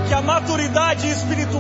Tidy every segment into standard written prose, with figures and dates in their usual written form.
que a maturidade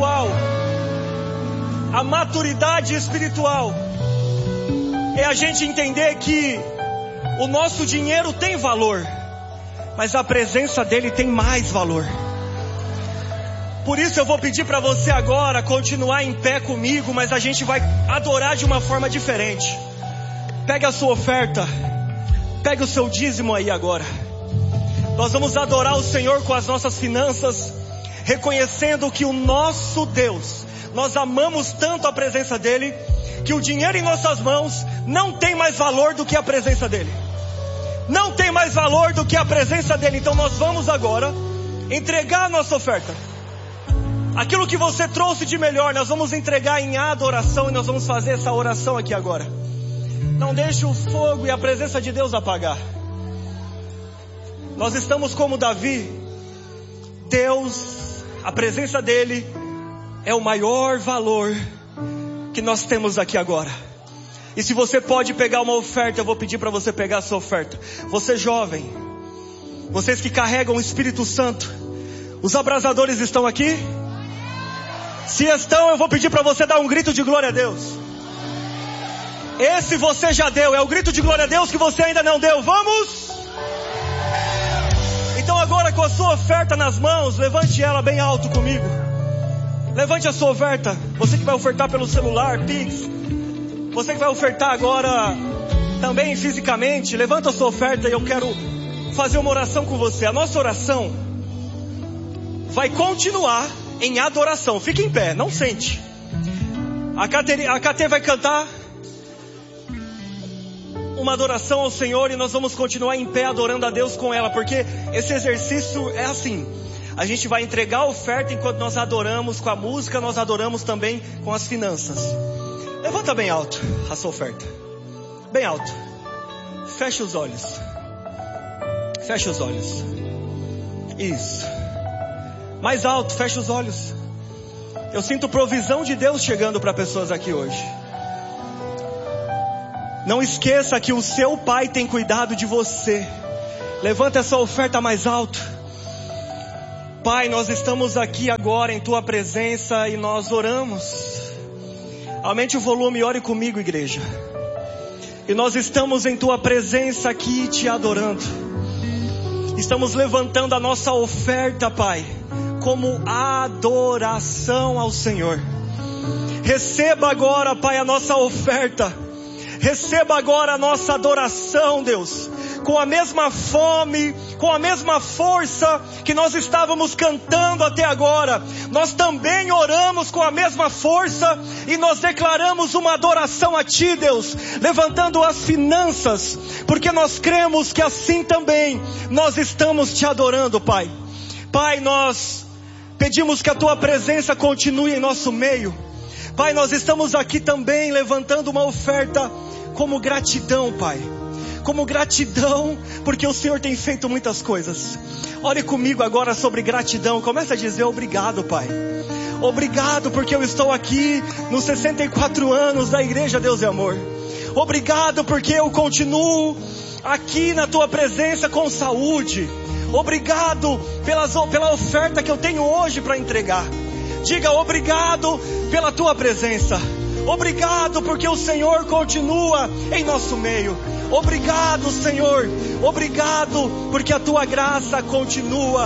espiritual é a gente entender que o nosso dinheiro tem valor, mas a presença dele tem mais valor. Por isso eu vou pedir para você agora continuar em pé comigo, mas a gente vai adorar de uma forma diferente. Pega a sua oferta, pega o seu dízimo aí agora. Nós vamos adorar o Senhor com as nossas finanças, reconhecendo que o nosso Deus, nós amamos tanto a presença dele, que o dinheiro em nossas mãos não tem mais valor do que a presença dele. Não tem mais valor do que a presença dele. Então nós vamos agora entregar a nossa oferta. Aquilo que você trouxe de melhor, nós vamos entregar em adoração, e nós vamos fazer essa oração aqui agora. Não deixe o fogo e a presença de Deus apagar. Nós estamos como Davi. Deus, a presença dele é o maior valor que nós temos aqui agora. E se você pode pegar uma oferta, eu vou pedir para você pegar a sua oferta. Você jovem, vocês que carregam o Espírito Santo, os abrasadores estão aqui? Se estão, eu vou pedir para você dar um grito de glória a Deus. Esse você já deu, é o grito de glória a Deus que você ainda não deu. Vamos! Então agora, com a sua oferta nas mãos, levante ela bem alto comigo. Levante a sua oferta. Você que vai ofertar pelo celular, Pix. Você que vai ofertar agora também fisicamente, levanta a sua oferta e eu quero fazer uma oração com você. A nossa oração vai continuar em adoração. Fique em pé, não sente. A KT vai cantar uma adoração ao Senhor e nós vamos continuar em pé adorando a Deus com ela, porque esse exercício é assim. A gente vai entregar a oferta enquanto nós adoramos com a música, nós adoramos também com as finanças. Levanta bem alto a sua oferta. Bem alto. Fecha os olhos. Fecha os olhos. Isso. Mais alto, fecha os olhos. Eu sinto provisão de Deus chegando para pessoas aqui hoje. Não esqueça que o seu Pai tem cuidado de você. Levanta essa oferta mais alto. Pai, nós estamos aqui agora em Tua presença e nós oramos. Aumente o volume e ore comigo, igreja. E nós estamos em Tua presença aqui te adorando. Estamos levantando a nossa oferta, Pai, como adoração ao Senhor. Receba agora, Pai, a nossa oferta. Receba agora a nossa adoração, Deus. Com a mesma fome, com a mesma força que nós estávamos cantando até agora, nós também oramos com a mesma força e nós declaramos uma adoração a Ti, Deus, levantando as finanças, porque nós cremos que assim também nós estamos Te adorando, Pai. Pai, nós pedimos que a Tua presença continue em nosso meio. Pai, nós estamos aqui também levantando uma oferta como gratidão, Pai. Como gratidão, porque o Senhor tem feito muitas coisas. Ore comigo agora sobre gratidão. Comece a dizer obrigado, Pai. Obrigado porque eu estou aqui nos 64 anos da Igreja Deus e Amor. Obrigado porque eu continuo aqui na Tua presença com saúde. Obrigado pela oferta que eu tenho hoje para entregar. Diga obrigado pela Tua presença. Obrigado porque o Senhor continua em nosso meio. Obrigado, Senhor. Obrigado porque a Tua graça continua